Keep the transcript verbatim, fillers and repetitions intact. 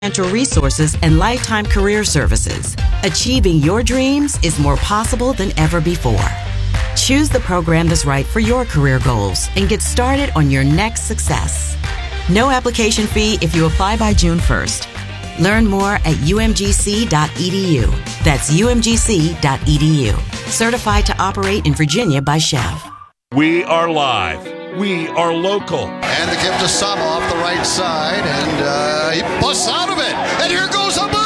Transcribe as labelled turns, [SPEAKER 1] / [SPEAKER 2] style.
[SPEAKER 1] financial resources, and lifetime career services. Achieving your dreams is more possible than ever before. Choose the program that's right for your career goals and get started on your next success. No application fee if you apply by June first. Learn more at u m g c dot e d u. That's u m g c dot e d u. Certified to operate in Virginia by Chev.
[SPEAKER 2] We are live. We are local.
[SPEAKER 3] And the gift to Sama off the right side, and uh, he busts out of it. And here goes a